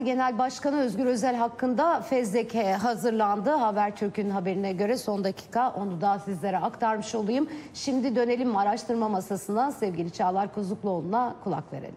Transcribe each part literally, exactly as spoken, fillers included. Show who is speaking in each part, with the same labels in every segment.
Speaker 1: Genel Başkanı Özgür Özel hakkında fezleke hazırlandı. Habertürk'ün haberine göre son dakika, onu da sizlere aktarmış olayım. Şimdi dönelim araştırma masasına, sevgili Çağlar Kozukluoğlu'na kulak verelim.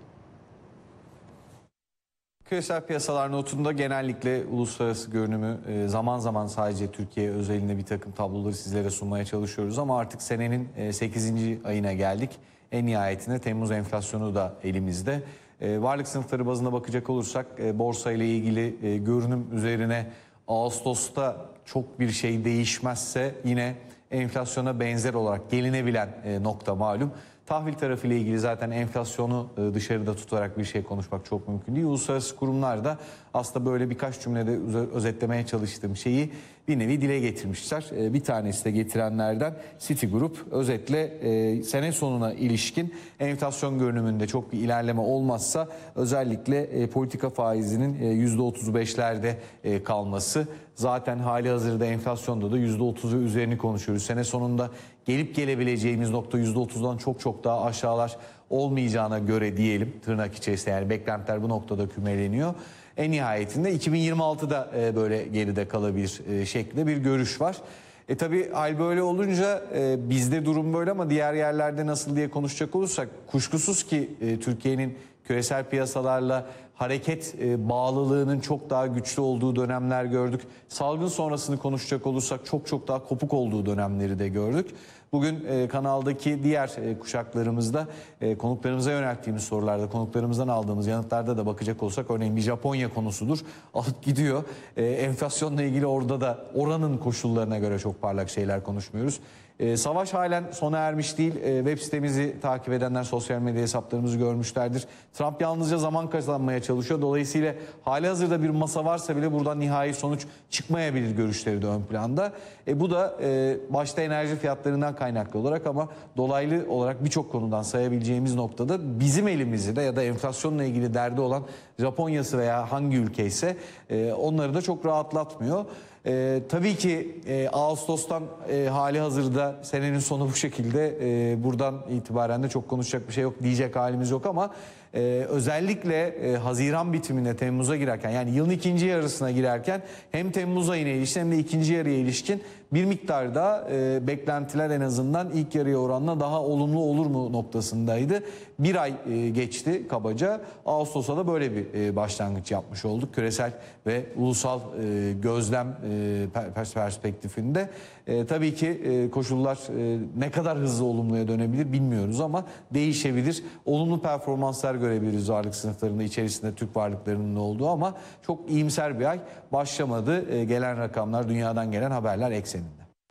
Speaker 2: Küresel piyasalar notunda genellikle uluslararası görünümü zaman zaman sadece Türkiye özelinde bir takım tabloları sizlere sunmaya çalışıyoruz. Ama artık senenin sekizinci ayına geldik. En nihayetinde Temmuz enflasyonu da elimizde. Varlık sınıfları bazında bakacak olursak borsa ile ilgili görünüm üzerine Ağustos'ta çok bir şey değişmezse yine enflasyona benzer olarak gelinebilen nokta malum. Tahvil tarafı ile ilgili zaten enflasyonu dışarıda tutarak bir şey konuşmak çok mümkün değil. Uluslararası kurumlar da aslında böyle birkaç cümlede özetlemeye çalıştığım şeyi bir nevi dile getirmişler. Bir tanesi de getirenlerden Citigroup özetle sene sonuna ilişkin enflasyon görünümünde çok bir ilerleme olmazsa özellikle politika faizinin yüzde otuz beşlerde kalması, zaten hali hazırda enflasyonda da yüzde otuzu üzerini konuşuyoruz. Sene sonunda gelip gelebileceğimiz nokta yüzde otuzdan çok çok daha aşağılar olmayacağına göre diyelim, tırnak içerisinde, yani beklentiler bu noktada kümeleniyor. En nihayetinde iki bin yirmi altıda böyle geride kalabilir şeklinde bir görüş var. E tabi hal böyle olunca e, bizde durum böyle ama diğer yerlerde nasıl diye konuşacak olursak kuşkusuz ki e, Türkiye'nin küresel piyasalarla hareket e, bağlılığının çok daha güçlü olduğu dönemler gördük. Salgın sonrasını konuşacak olursak çok çok daha kopuk olduğu dönemleri de gördük. Bugün e, kanaldaki diğer e, kuşaklarımızda e, konuklarımıza yönelttiğimiz sorularda, konuklarımızdan aldığımız yanıtlarda da bakacak olsak, örneğin bir Japonya konusudur. Alıp gidiyor. E, enflasyonla ilgili orada da oranın koşullarına göre çok parlak şeyler konuşmuyoruz. E, savaş halen sona ermiş değil. E, web sitemizi takip edenler sosyal medya hesaplarımızı görmüşlerdir. Trump yalnızca zaman kazanmaya çalışıyor. Dolayısıyla hali hazırda bir masa varsa bile buradan nihai sonuç çıkmayabilir görüşleri de ön planda. E, bu da e, başta enerji fiyatlarından kaynaklı olarak ama dolaylı olarak birçok konudan sayabileceğimiz noktada bizim elimizde ya da enflasyonla ilgili derdi olan Japonya'sı veya hangi ülke ise e, onları da çok rahatlatmıyor. Ee, tabii ki e, Ağustos'tan e, hali hazırda senenin sonu bu şekilde, e, buradan itibaren de çok konuşacak bir şey yok, diyecek halimiz yok ama e, özellikle e, Haziran bitiminde Temmuz'a girerken, yani yılın ikinci yarısına girerken hem Temmuz ayına ilişkin hem de ikinci yarıya ilişkin bir miktar daha e, beklentiler en azından ilk yarıya oranla daha olumlu olur mu noktasındaydı. Bir ay e, geçti kabaca. Ağustos'a da böyle bir e, başlangıç yapmış olduk. Küresel ve ulusal e, gözlem e, perspektifinde. E, tabii ki e, koşullar e, ne kadar hızlı olumluya dönebilir bilmiyoruz ama değişebilir. Olumlu performanslar görebiliriz varlık sınıflarında, içerisinde Türk varlıklarının olduğu, ama çok iyimser bir ay başlamadı. E, gelen rakamlar, dünyadan gelen haberler ekseninde.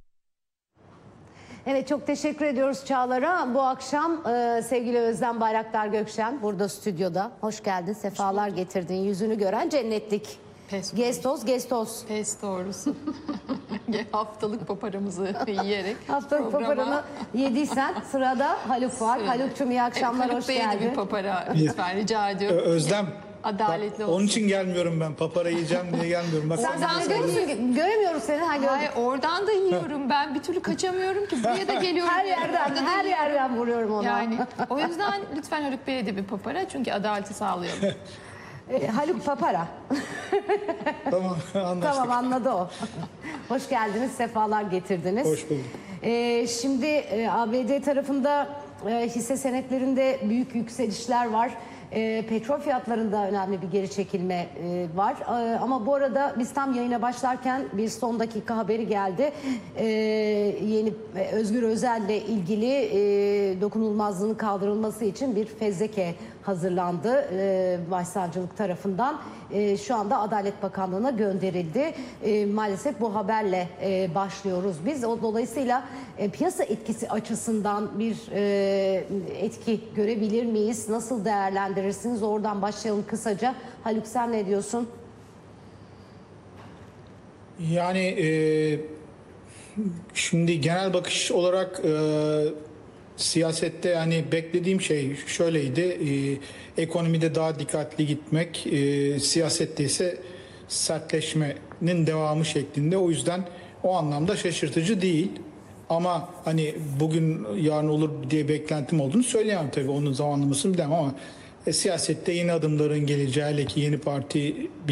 Speaker 1: Evet, çok teşekkür ediyoruz Çağlar'a. Bu akşam e, sevgili Özlem Bayraktar Gökşen burada stüdyoda. Hoş geldin, sefalar getirdin. Yüzünü gören cennetlik.
Speaker 3: Pes
Speaker 1: Gestos, gestos.
Speaker 3: Pes doğrusu. Haftalık paparamızı yiyerek.
Speaker 1: Haftalık programa... paparanı yediysen sırada Haluk var. Sırada. Haluk'cum iyi akşamlar,
Speaker 3: evet,
Speaker 1: hoş geldin.
Speaker 3: bir papara lütfen rica ediyorum.
Speaker 4: Özlem.
Speaker 3: Adaletli
Speaker 4: bak,
Speaker 3: olsun.
Speaker 4: Onun için gelmiyorum ben. Papara yiyeceğim diye gelmiyorum. Bak,
Speaker 1: sen zannediyorsun, göremiyoruz seni. Ha,
Speaker 3: Hayır, oradan da yiyorum. Ben bir türlü kaçamıyorum ki. Buraya da geliyorum.
Speaker 1: Her yerden, her yerden vuruyorum ona.
Speaker 3: Yani o yüzden lütfen Haluk Bey'e de bir papara. Çünkü adaleti sağlayalım.
Speaker 1: E, Haluk papara.
Speaker 4: Tamam, anlaştık.
Speaker 1: Tamam, anladı o. Hoş geldiniz, sefalar getirdiniz.
Speaker 4: Hoş bulduk.
Speaker 1: E, şimdi e, A B D tarafında e, hisse senetlerinde büyük yükselişler var. E, petrol fiyatlarında önemli bir geri çekilme e, var. E, ama bu arada biz tam yayına başlarken bir son dakika haberi geldi. E, yeni e, Özgür Özel'le ilgili e, dokunulmazlığının kaldırılması için bir fezleke hazırlandı e, Başsavcılık tarafından. E, şu anda Adalet Bakanlığı'na gönderildi. E, maalesef bu haberle e, başlıyoruz biz. O dolayısıyla e, piyasa etkisi açısından bir e, etki görebilir miyiz? Nasıl değerlendirirsiniz? Oradan başlayalım kısaca. Haluk, sen ne diyorsun?
Speaker 4: Yani e, şimdi genel bakış olarak e, siyasette yani beklediğim şey şöyleydi. E, ekonomide daha dikkatli gitmek, e, siyasette ise sertleşmenin devamı şeklinde. O yüzden o anlamda şaşırtıcı değil. Ama hani bugün yarın olur diye beklentim olduğunu söyleyemem tabii. Onun zamanlamasını bilemem ama E, siyasette yeni adımların geleceği, hele ki yeni parti